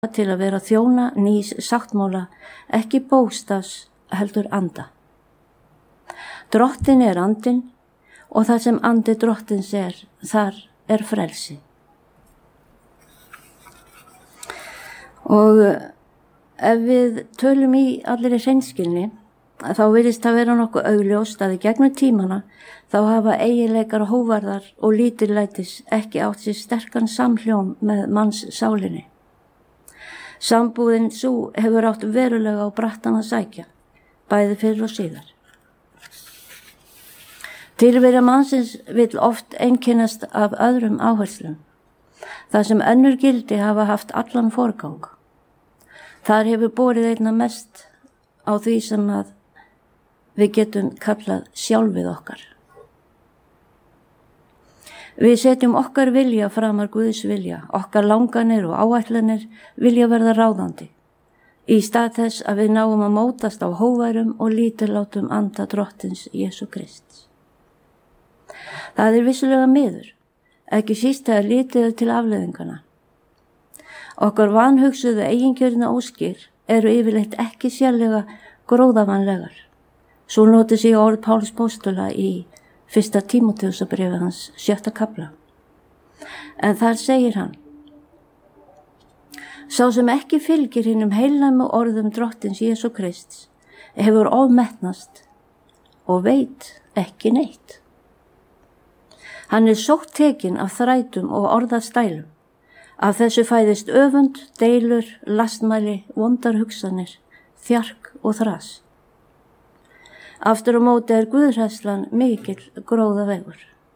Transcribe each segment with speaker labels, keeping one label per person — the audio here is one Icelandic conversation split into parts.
Speaker 1: til að vera þjóna nýs sáttmála, ekki bókstafs heldur anda. Drottinn er andinn og það sem andi drottins þar er frelsi. Og ef við tölum í allir í hreinskilni, þá virðist það vera nokkuð augljóst að í gegnum tímana þá hafa eiginleikar hóvarðar og lítillætis ekki átt sér sterkan samhljóm með manns sálinni. Sambúðin sú hefur átt verulega á brattan að sækja, bæði fyrr og síðar. Tilvera mannsins vill oft einkennast af öðrum áherslum, þar sem önnur gildi hafa haft allan forgang. Þar hefur borið einna mest á því sem að við getum kallað sjálfið okkar. Við setjum okkar vilja framar Guðs vilja, okkar langanir og áætlanir vilja verða ráðandi, í stað þess að við náum að mótast á hóværum og lítillátum anda drottins Jesú Krists. Það er vissulega miður, ekki síst þegar litið er til afleiðingana. Okkar vanhugsuðu eigingjörna óskir eru yfirleitt ekki sérlega gróðavanlegar. Svo notið sig orð Páls póstula í 1. Tímóteusarbréfi hans 6. kafla. En þar segir hann: Sá sem ekki fylgir hinum heilnæmu orðum drottins Jesú Krists hefur ofmetnast og veit ekki neitt. Hann er sótt tekinn af þrætum og orðastælum. Af þessu fæðist öfund, deilur, lastmæli, vondar hugsanir, þjark og þras. Aftur á móti er guðhræðslan mikill gróðavegur.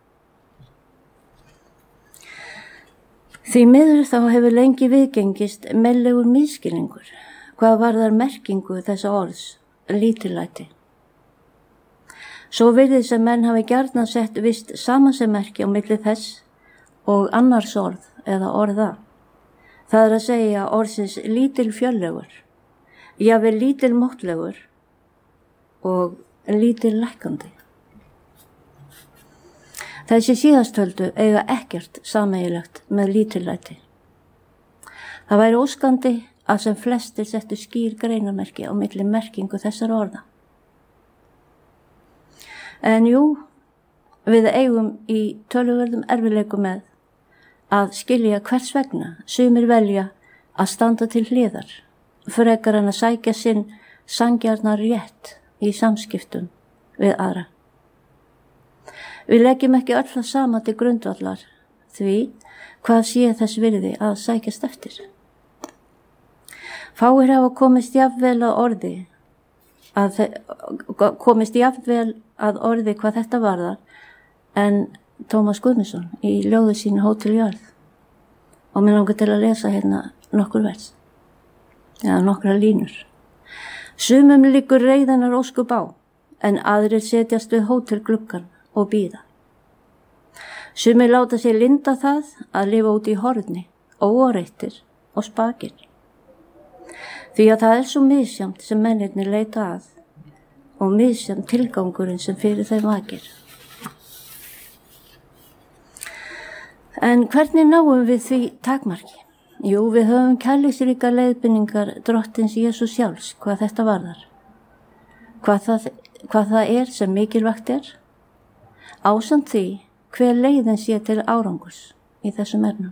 Speaker 1: Því miður þá hefur lengi viðgengist mellegur misskilningur, hvað varðar merkingu þessa orðs, lítillæti. Svo virðist sem menn hafi gjarnan sett vist samansemmerki á milli þess og annars orð eða orða. Það er að segja orðsins lítil fjöllegur, jafnvel lítil móttlegur og lítil lækkandi. Þessi síðasttöldu eiga ekkert sameiginlegt með lítillæti. Það væri óskandi að sem flestir settu skýr greinamerki á milli merkingu þessara orða. En jú, við eigum í töluverðum erfiðleikum með að skilja hvers vegna sumir velja að standa til hliðar, frekar en að sækja sinn sanngjarnar rétt í samskiptum við aðra. Við leggjum ekki öll það sama til grundvallar, því hvað sé þess virði að sækjast eftir. Fáir hafa komist jafnvel að orði hvað þetta varðar en Tómas Guðmundsson í ljóði sínu Hótel jörð. Og mér langar til að lesa hérna nokkur vers, eða nokkra línur. Sumum liggur reiðanar óskup á, en aðrir setjast við hótelgluggan og bíða. Sumir láta sér linda það að lifa út í horni, óáreittir og spakir. Því að það er svo misjamt sem mennirnir leita að og misjamt tilgangurinn sem fyrir þeim vakir. En hvernig náum við því takmarki? Jú, við höfum kærleiksríkar leiðbeiningar drottins Jesú sjálfs hvað þetta varðar. Hvað það er sem mikilvægt er, ásamt því hver leiðin sé til árangurs í þessum efnum.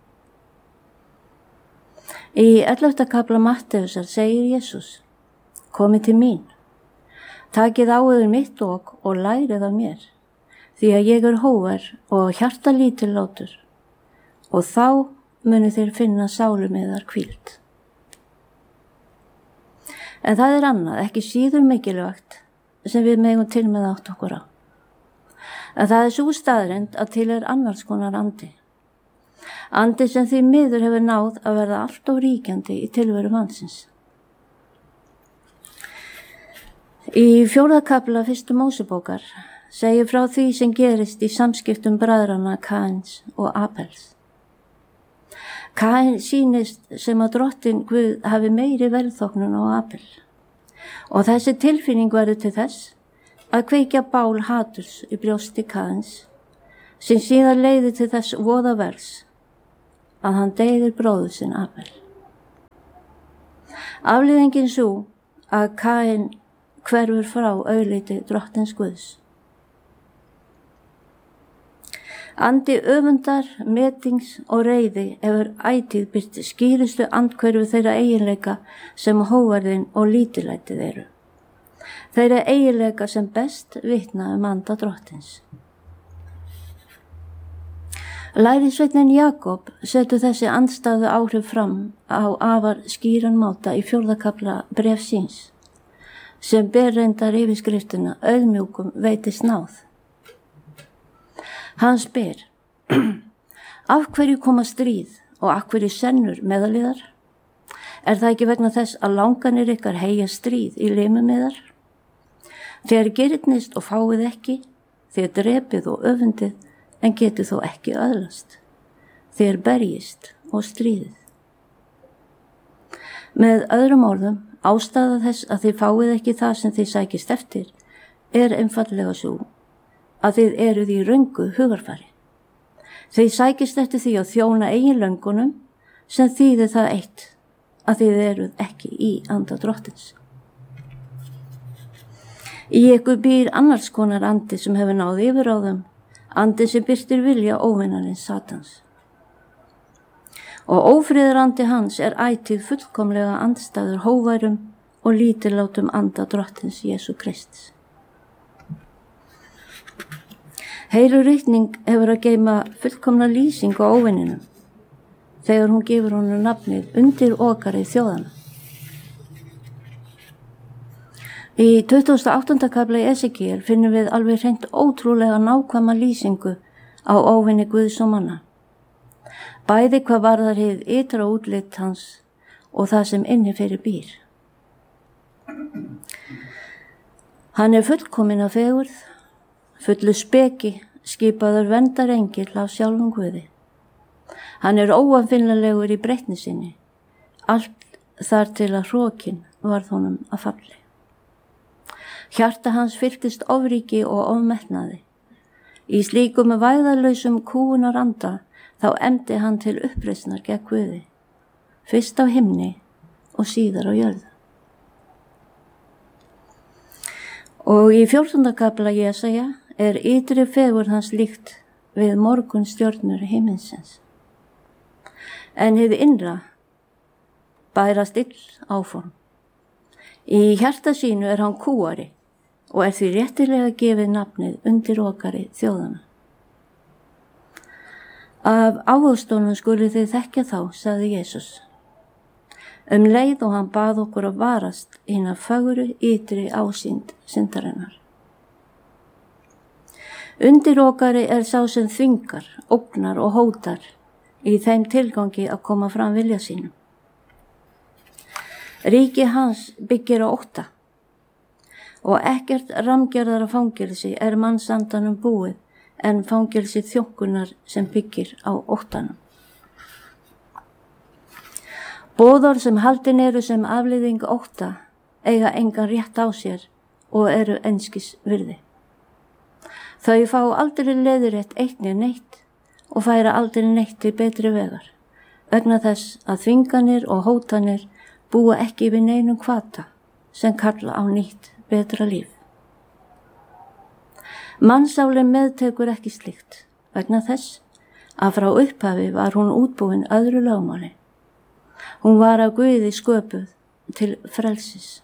Speaker 1: Í 11. kafla Matteusar segir Jesús: Komið til mín, takið á yður mitt ok og lærið af mér, því að ég er hógvær og hjarta lítillátur, og þá munu þeir finna sálum yðar hvíld. En það er annað, ekki síður mikilvægt, sem við megum til með átt okkur á. En það er sú staðreynd að til er annars konar andi. Andi sem því miður hefur náð að verða allt of ríkjandi í tilveru mannsins. Í 4. kafla 1. Mósebókar segir frá því sem gerist í samskiptum bræðranna Kains og Abels. Kain sýnist sem að drottinn Guð hafi meiri velþóknun á Abel, og þessi tilfinning verður til þess að kveikja bál haturs í brjósti Kains, sem síðan leiðir til þess voðaverðs að hann deyðir bróður sinn Abel. Afleiðingin sú að Kain hverfur frá augliti drottins Guðs. Andi öfundar, metings og reiði hefur ætíð byrt skýrustu andhverfu þeirra eiginleika sem hóvarðin og lítillætið eru. Þeirra eiginleika sem best vitna anda drottins. Lærisveinninn Jakob setur þessi andstæðu áhrif fram á afar skýran máta í 4. kafla bréfs síns, sem ber reyndar yfirskriftina auðmjúkum veitist náð. Hann spyr, af hverju koma stríð og af hverju sennur meðaliðar? Er það ekki vegna þess að langanir ykkar heyja stríð í limum yðar? Þér girnist og fáið ekki, þér drepið og öfundið, en getið þó ekki öðlast. Þér berjist og stríðið. Með öðrum orðum, ástæða þess að þið fáið ekki það sem þið sækist eftir, er einfallega svo að þið eruð í röngu hugarfari. Þið sækist eftir því að þjóna eigin löngunum sem þýðir það eitt að þið eruð ekki í anda drottins. Í ykkur býr annars konar andi sem hefur náð yfirráðum, andi sem birtir vilja óvinarins Satans. Og ófriðarandi hans er ætíð fullkomlega andstæður hóværum og lítillátum anda drottins Jesú Krists. Heilug ritning hefur að geyma fullkomna lýsing á óvininum þegar hún gefur honum nafnið undir okari þjóðana. Í 28. kafla í Esekiel finnum við alveg hreint ótrúlega nákvæma lýsingu á óvini Guðs og manna. Bæði hvað varðar hið ytra útlit hans og það sem inni fyrir býr. Hann er fullkominn af fegurð, fullu speki, skipaður verndarengill af sjálfum Guði. Hann er óafinnilegur í breytni sinni, allt þar til að hrokinn varð honum að falli. Hjarta hans fylltist ofríki og ofmetnaði. Í slíkum vægðarlausum kúgunaranda þá efndi hann til uppreisnar gegn Guði, fyrst á himni og síðar á jörðu. Og í 14. kafla Jesaja er ytri fegurð hans líkt við morgunstjörnur himinsins. En hið innra bærast ill áform. Í hjarta sínu er hann kúari og er því réttilega gefið nafnið undir okari þjóðana. Af ávöxtunum skulu þið þekkja þá, sagði Jesús. Leið og hann bað okkur að varast hina fögru ytri ásýnd syndarinnar. Undir okari er sá sem þvingar, ógnar og hótar í þeim tilgangi að koma fram vilja sínum. Ríki hans byggir á ótta og ekkert rammgerðara fangelsi er mannsandanum búið en fangelsi þjónkunar sem byggir á óttanum. Boðorð sem haldin eru sem afleiðing ótta eiga engan rétt á sér og eru einskis virði. Þau fá aldrei leiðrétt eitt né neitt og færa aldrei neitt til betri vegar, vegna þess að þvinganir og hótanir búa ekki við neinum hvata sem kalla á nýtt betra líf. Mannsálin meðtekur ekki slíkt, vegna þess að frá upphafi var hún útbúin öðru lögmáli. Hún var af Guði sköpuð til frelsis.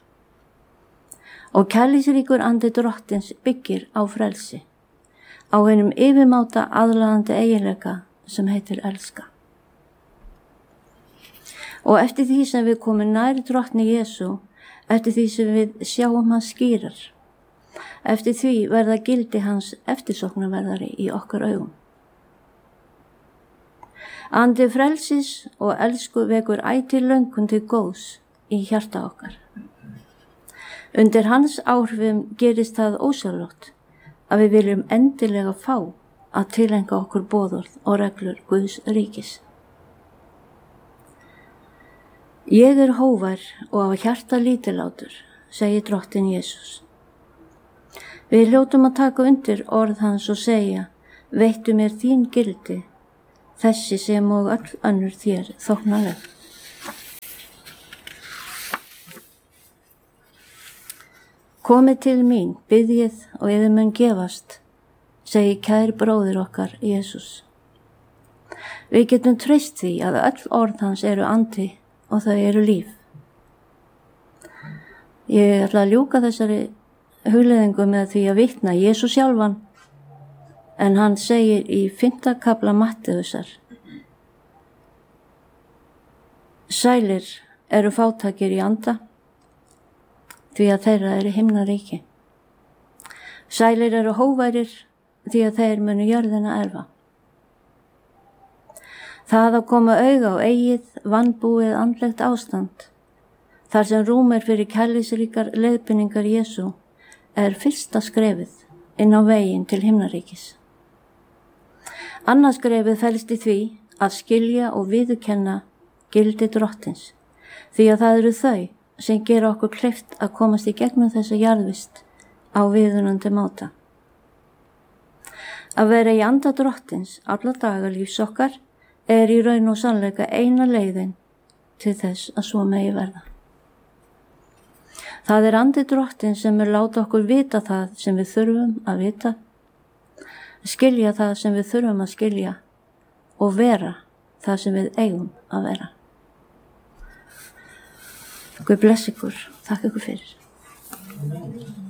Speaker 1: Og kærleiksríkur andi drottins byggir á frelsi, á einum yfirmáta aðlaðandi eiginleika sem heitir elska. Og eftir því sem við komum nær drottni Jesú, eftir því sem við sjáum hans skýrar, eftir því verða gildi hans eftirsóknarverðari í okkar augum. Andi frelsis og elsku vekur ætíð löngun til góðs í hjarta okkar. Undir hans áhrifum gerist það ósjálfrátt að við viljum endilega fá að tileinka okkur boðorð og reglur Guðs ríkis. Ég er hóvær og á hjarta lítillátur, segir drottin Jesús. Við hljótum að taka undir orð hans og segja, veittu mér þín gildi, þessi sem og öll önnur þér þóknanleg. Komið til mín, biðjið og yður mun gefast, segir kær bróðir okkar Jesús. Við getum treyst því að öll orð hans eru andi og þau eru líf. Ég ætla að ljúka þessari hugleiðingu með því að vitna Jesús sjálfan, en hann segir í 5. kafla Mattheusar: Sælir eru fátækir í anda, því að þeirra eru himnaríki. Sælir eru hógværir, því að þeir munu jörðina erfa. Það að koma auga á eigið, vanbúið andlegt ástand, þar sem rúm er fyrir kærleiksríkar leiðbeiningar Jesú, er fyrsta skrefið inn á veginn til himnaríkis. Annað skrefið felst í því að skilja og viðurkenna gildi drottins, því að það eru þau sem gera okkur kleift að komast í gegnum þessa jarðvist á viðunandi máta. Að vera í anda drottins alla daga lífs okkar er í raun og sannleika eina leiðin til þess að svo megi verða. Það er andi drottins sem láta okkur vita það sem við þurfum að vita, skilja það sem við þurfum að skilja og vera það sem við eigum að vera. Guð blessi ykkur. Takk ykkur fyrir.